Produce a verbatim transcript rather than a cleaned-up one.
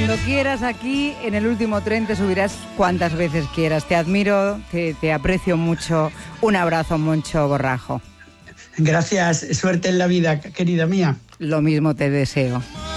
Cuando quieras aquí, en el último tren te subirás cuantas veces quieras. Te admiro, te, te aprecio mucho. Un abrazo, Moncho Borrajo. Gracias, suerte en la vida, querida mía. Lo mismo te deseo.